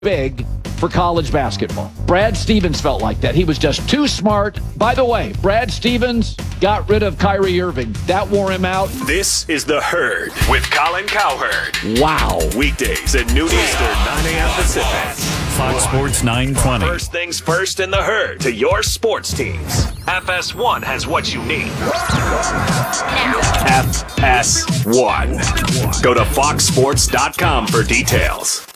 big for college basketball. Brad Stevens felt like that. He was just too smart. By the way, Brad Stevens got rid of Kyrie Irving. That wore him out. This is The Herd with Colin Cowherd. Wow. Weekdays at noon Eastern, 9 a.m. Pacific. Fox Sports 920. First things first in The Herd to your sports teams. FS1 has what you need. FS1. Go to foxsports.com for details.